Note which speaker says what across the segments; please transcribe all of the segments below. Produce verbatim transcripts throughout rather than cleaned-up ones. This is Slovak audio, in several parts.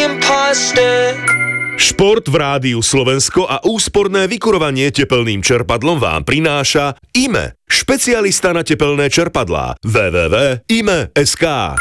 Speaker 1: imposter.
Speaker 2: Šport v Rádiu Slovensko a úsporné vykurovanie tepelným čerpadlom vám prináša í em é, špecialista na tepelné čerpadlá. w w w bodka i m e bodka es ká.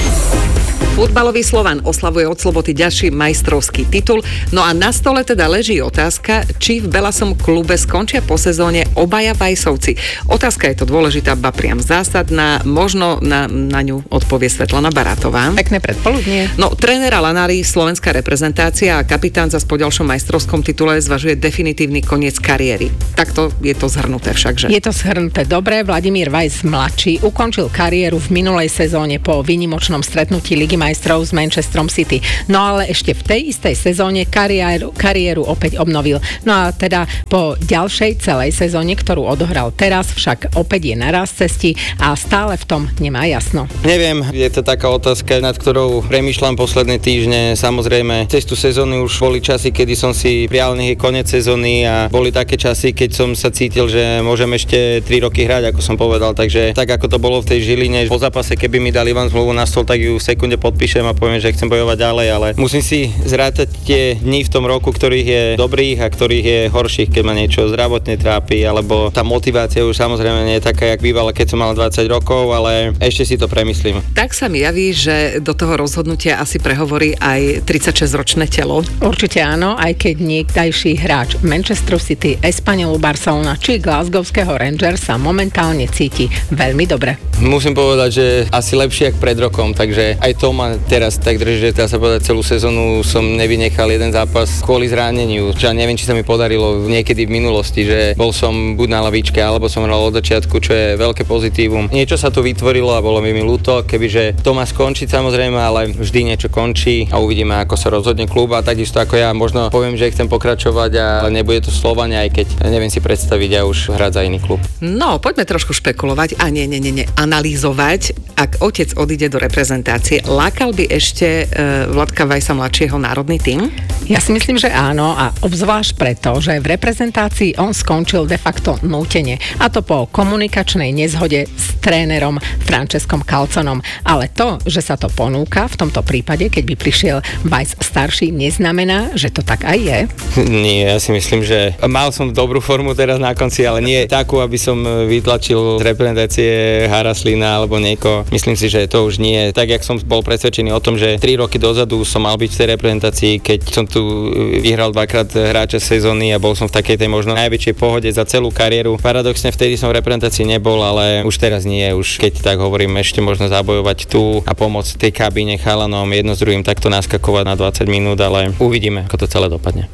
Speaker 3: Futbalový Slovan oslavuje od Sloboty ďalší majstrovský titul, no a na stole teda leží otázka, či v Belasom klube skončia po sezóne obaja Vajsovci. Otázka je to dôležitá, ba priam zásadná, možno na, na ňu odpovie Svetlana Barátová.
Speaker 4: Pekné predpoludnie.
Speaker 3: No, trénera Lanári, slovenská reprezentácia a kapitán za po ďalšom majstrovskom titule zvažuje definitívny koniec kariéry. Takto je to zhrnuté všakže.
Speaker 4: Je to zhrnuté dobre. Vladimír Vajs mladší ukončil kariéru v minulej sezóne po výnimočnom stretnutí Ligy majstrov s Manchesterom City. No ale ešte v tej istej sezóne kariéru, kariéru opäť obnovil. No a teda po ďalšej celej sezóne, ktorú odohral teraz, však opäť je naraz cestí a stále v tom nemá jasno.
Speaker 5: Neviem, je to taká otázka, nad ktorou premýšľam posledné týždne. Samozrejme, cez tú sezónu už boli časy, kedy som si prial, nech je koniec sezóny, a boli také časy, keď som sa cítil, že môžem ešte tri roky hrať, ako som povedal. Takže tak, ako to bolo v tej Žiline, po zápase, keby mi dali vám zmluvu na stôl, tak ju v sekunde podpíšem a poviem, že chcem bojovať ďalej, ale musím si zrátať tie dni v tom roku, ktorých je dobrých a ktorých je horších, keď ma niečo zdravotne trápi, alebo tá motivácia už samozrejme nie je taká, jak bývala, keď som mal dvadsať rokov, ale ešte si to premyslím.
Speaker 3: Tak sa mi javí, že do toho rozhodnutia asi prehovorí aj tridsaťšesťročné telo.
Speaker 4: Určite áno, aj keď niekdajší hráč Manchester City, Espanyolu Barcelona či Glasgowského Rangers sa momentálne cíti veľmi dobre.
Speaker 5: Musím povedať, že asi lepšie ako pred rokom, takže aj to ma teraz tak drží, že dá sa povedať, celú sezónu som nevynechal jeden zápas kvôli zraneniu. Čo ja neviem, či sa mi podarilo niekedy v minulosti, že bol som buď na lavičke, alebo som hral od začiatku, čo je veľké pozitívum. Niečo sa tu vytvorilo a bolo mi mi ľúto, kebyže to má skončiť samozrejme, ale vždy niečo končí a uvidíme, ako sa rozhodne klub, a takisto ako ja možno poviem, že chcem pokračovať, ale nebude to Slovania, aj keď neviem si predstaviť ja už hrať za iný klub.
Speaker 3: No, poďme trošku špekulovať a nie, nie, nie, nie analyzovať. Ak otec odíde do reprezentácie, lákal by ešte e, Vladka Vajsa mladšieho národný tím?
Speaker 4: Ja si myslím, že áno, a obzvlášť preto, že v reprezentácii on skončil de facto nútene, a to po komunikačnej nezhode s trénerom Francescom Calzonom. Ale to, že sa to ponúka v tomto prípade, keď by prišiel Vajs starší, neznamená, že to tak aj je?
Speaker 5: Nie, ja si myslím, že mal som dobrú formu teraz na konci, ale nie takú, aby som vytlačil z reprezentácie Haraslina alebo niekoho. Myslím si, že to už nie. Tak, jak som bol presvedčený o tom, že tri roky dozadu som mal byť v tej reprezentácii, keď som tu vyhral dvakrát hráča sezóny a bol som v takej tej možno najväčšej pohode za celú kariéru. Paradoxne vtedy som v reprezentácii nebol, ale už teraz nie. Už keď tak hovorím, ešte možno zabojovať tu a pomôcť tej kabíne chalanom jedno s druhým takto naskakovať na dvadsať minút, ale uvidíme, ako to celé dopadne.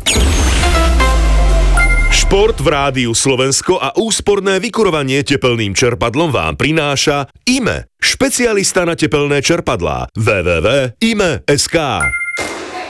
Speaker 2: Šport v Rádiu Slovensko a úsporné vykurovanie tepelným čerpadlom vám prináša í em é, špecialista na tepelné čerpadlá. w w w bodka i m e bodka es ká.